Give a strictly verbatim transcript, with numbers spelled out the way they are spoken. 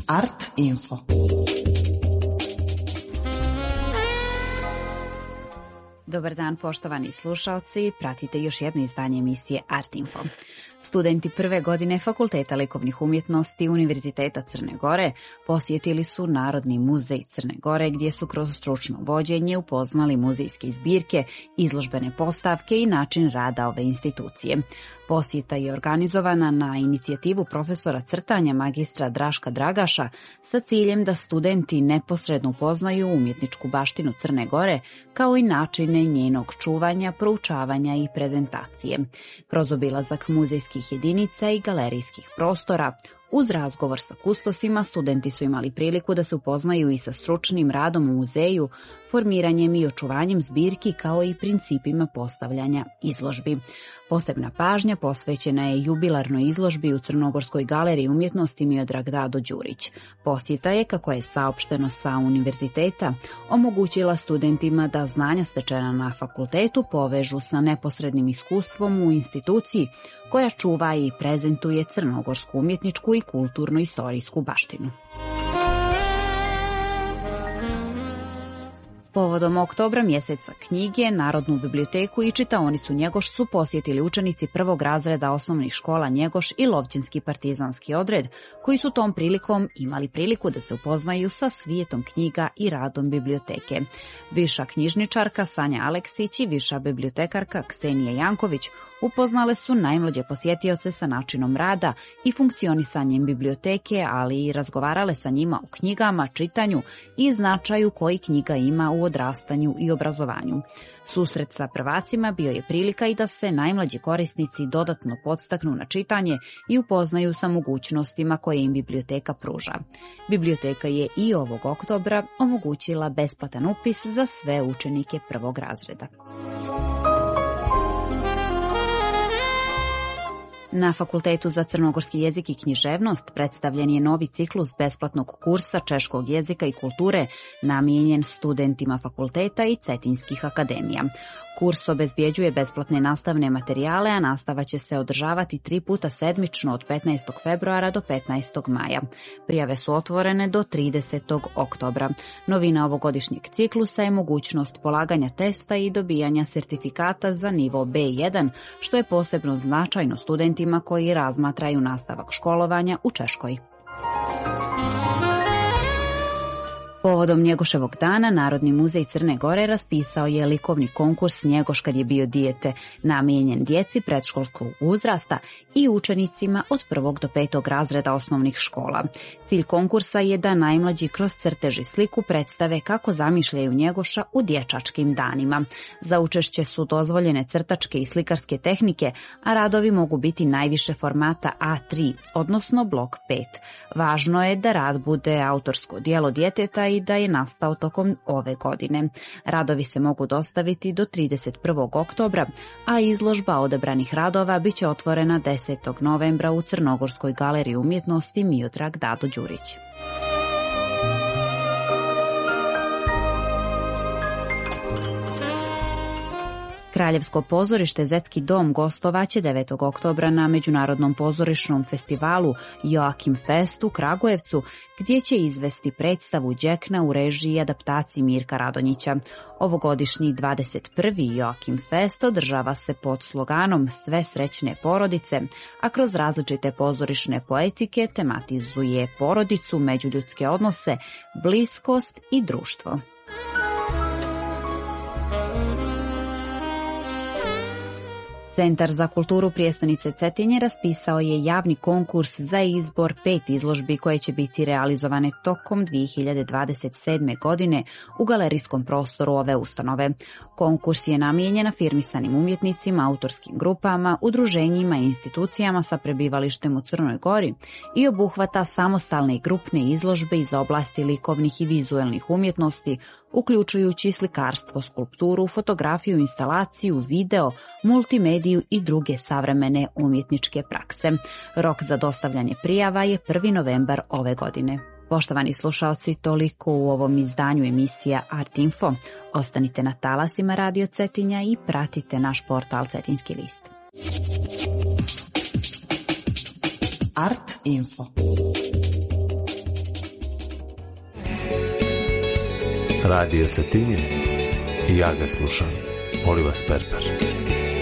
Art Info. Dobar dan, poštovani slušaoci, pratite još jedno izdanje emisije Art Info. Studenti prve godine Fakulteta likovnih umjetnosti Univerziteta Crne Gore posjetili su Narodni muzej Crne Gore, gdje su kroz stručno vođenje upoznali muzejske zbirke, izložbene postavke i način rada ove institucije. Posjeta je organizovana na inicijativu profesora crtanja magistra Draška Dragaša sa ciljem da studenti neposredno upoznaju umjetničku baštinu Crne Gore, kao i načine njenog čuvanja, proučavanja i prezentacije. Kroz obilazak muzejskih jedinica i galerijskih prostora, uz razgovor sa kustosima, studenti su imali priliku da se upoznaju i sa stručnim radom u muzeju, formiranjem i očuvanjem zbirki, kao i principima postavljanja izložbi. Posebna pažnja posvećena je jubilarnoj izložbi u Crnogorskoj galeriji umjetnosti Miodrag Dado Đurić. Posjeta je, kako je saopšteno sa univerziteta, omogućila studentima da znanja stečena na fakultetu povežu sa neposrednim iskustvom u instituciji koja čuva i prezentuje crnogorsku umjetničku i kulturno-istorijsku baštinu. Povodom oktobra, mjeseca knjige, Narodnu biblioteku i čitaonicu Njegoš su posjetili učenici prvog razreda osnovnih škola Njegoš i Lovćinski partizanski odred, koji su tom prilikom imali priliku da se upoznaju sa svijetom knjiga i radom biblioteke. Viša knjižničarka Sanja Aleksić i viša bibliotekarka Ksenija Janković upoznale su najmlađe posjetioce sa načinom rada i funkcionisanjem biblioteke, ali i razgovarale sa njima o knjigama, čitanju i značaju koji knjiga ima u odrastanju i obrazovanju. Susret sa prvacima bio je prilika i da se najmlađi korisnici dodatno podstaknu na čitanje i upoznaju sa mogućnostima koje im biblioteka pruža. Biblioteka je i ovog oktobra omogućila besplatan upis za sve učenike prvog razreda. Na Fakultetu za crnogorski jezik i književnost predstavljen je novi ciklus besplatnog kursa češkog jezika i kulture namijenjen studentima fakulteta i cetinskih akademija. Kurs obezbjeđuje besplatne nastavne materijale, a nastava će se održavati tri puta sedmično od petnaestog februara do petnaestog maja. Prijave su otvorene do tridesetog oktobra. Novina ovogodišnjeg ciklusa je mogućnost polaganja testa i dobijanja sertifikata za nivo be jedan, što je posebno značajno studentima koji razmatraju nastavak školovanja u Češkoj. Povodom Njegoševog dana, Narodni muzej Crne Gore raspisao je likovni konkurs Njegoš kad je bio dijete, namijenjen djeci predškolskog uzrasta i učenicima od prvog do petog razreda osnovnih škola. Cilj konkursa je da najmlađi kroz crtež i sliku predstave kako zamišljaju Njegoša u dječačkim danima. Za učešće su dozvoljene crtačke i slikarske tehnike, a radovi mogu biti najviše formata a tri, odnosno blok pet. Važno je da rad bude autorsko djelo djeteta i da je nastao tokom ove godine. Radovi se mogu dostaviti do trideset prvog oktobra, a izložba odabranih radova bit će otvorena desetog novembra u Crnogorskoj galeriji umjetnosti Miodrag Dado Đurić. Kraljevsko pozorište Zetski dom gostovaće devetog oktobra na Međunarodnom pozorišnom festivalu Joakim Fest u Kragujevcu, gdje će izvesti predstavu Đekna u režiji i adaptaciji Mirka Radonjića. Ovogodišnji dvadeset prvi Joakim Fest održava se pod sloganom Sve srećne porodice, a kroz različite pozorišne poetike tematizuje porodicu, međuljudske odnose, bliskost i društvo. Centar za kulturu prijestolnice Cetinje raspisao je javni konkurs za izbor pet izložbi koje će biti realizovane tokom dvije hiljade dvadeset sedme. godine u galerijskom prostoru ove ustanove. Konkurs je namijenjen afirmisanim umjetnicima, autorskim grupama, udruženjima i institucijama sa prebivalištem u Crnoj Gori i obuhvata samostalne i grupne izložbe iz oblasti likovnih i vizuelnih umjetnosti, uključujući slikarstvo, skulpturu, fotografiju, instalaciju, video, multimediju i druge savremene umjetničke prakse. Rok za dostavljanje prijava je prvi novembar ove godine. Poštovani slušaoci, toliko u ovom izdanju emisija Art Info. Ostanite na talasima Radio Cetinja i pratite naš portal Cetinjski list. Art Info. Radio Cetinje i ja ga slušam. Oliva Sperper.